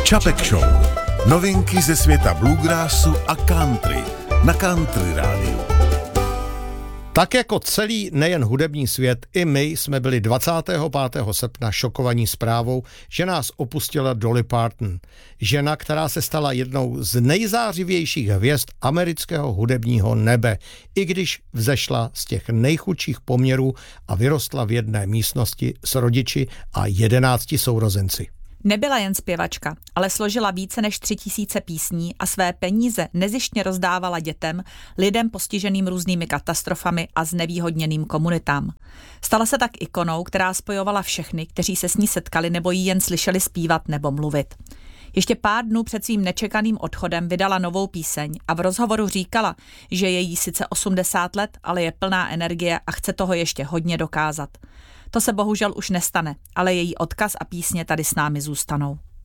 Čapek Show. Novinky ze světa bluegrassu a country na Country rádiu. Tak jako celý nejen hudební svět, i my jsme byli 25. srpna šokovaní zprávou, že nás opustila Dolly Parton. Žena, která se stala jednou z nejzářivějších hvězd amerického hudebního nebe, i když vzešla z těch nejchudších poměrů a vyrostla v jedné místnosti s rodiči a 11 sourozenci. Nebyla jen zpěvačka, ale složila více než 3000 písní a své peníze nezištně rozdávala dětem, lidem postiženým různými katastrofami a znevýhodněným komunitám. Stala se tak ikonou, která spojovala všechny, kteří se s ní setkali nebo ji jen slyšeli zpívat nebo mluvit. Ještě pár dnů před svým nečekaným odchodem vydala novou píseň a v rozhovoru říkala, že je jí sice 80 let, ale je plná energie a chce toho ještě hodně dokázat. To se bohužel už nestane, ale její odkaz a písně tady s námi zůstanou.